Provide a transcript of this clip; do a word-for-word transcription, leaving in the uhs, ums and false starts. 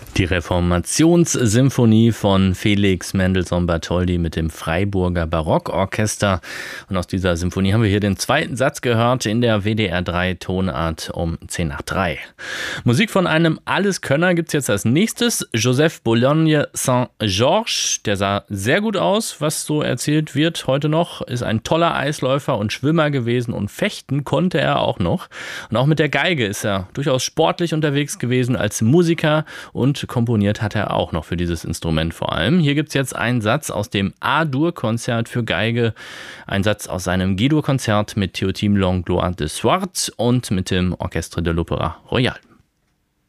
Die Reformationssymphonie von Felix Mendelssohn Bartholdy mit dem Freiburger Barockorchester. Und aus dieser Symphonie haben wir hier den zweiten Satz gehört in der W D R drei Tonart um zehn nach drei. Musik von einem Alleskönner gibt es jetzt als nächstes. Joseph Boulogne Saint-Georges, der sah sehr gut aus, was so erzählt wird heute noch, ist ein toller Eisläufer und Schwimmer gewesen und fechten konnte er auch noch. Und auch mit der Geige ist er durchaus sportlich unterwegs gewesen als Musiker und komponiert hat er auch noch für dieses Instrument vor allem. Hier gibt es jetzt einen Satz aus dem A-Dur-Konzert für Geige, ein Satz aus seinem G-Dur-Konzert mit Théotime Langlois de Swart und mit dem Orchestre de l'Opéra Royal.